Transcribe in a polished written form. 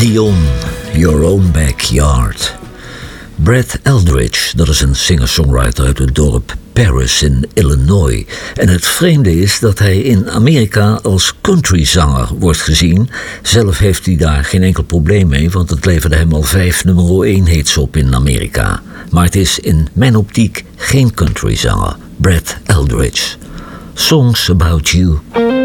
Dion, Your Own Backyard. Brad Eldridge, dat is een singer-songwriter uit het dorp Paris in Illinois. En het vreemde is dat hij in Amerika als countryzanger wordt gezien. Zelf heeft hij daar geen enkel probleem mee, want het leverde hem al 5 nummer 1 hits op in Amerika. Maar het is in mijn optiek geen countryzanger. Brad Eldridge. Songs About You.